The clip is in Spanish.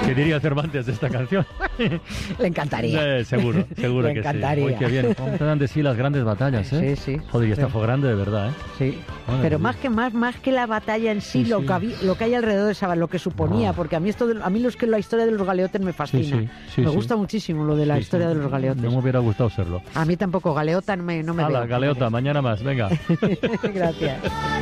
¿Qué diría Cervantes de esta canción? Le encantaría. Seguro Le que encantaría. sí. Uy, qué bien. ¿Cómo te dan de sí las grandes batallas, eh? Sí, sí. Joder, y esta Sí. fue grande de verdad, ¿eh? Sí, Madre pero mía. más que la batalla en sí, Sí, lo sí. lo que hay alrededor de esa, lo que suponía, Ah. porque a mí la historia de los galeotes me fascina. Sí, me sí. gusta muchísimo lo de la Sí, historia sí. de los galeotes. No me hubiera gustado serlo. A mí tampoco, galeota no me Hala, veo. galeota, mañana más, venga. Gracias.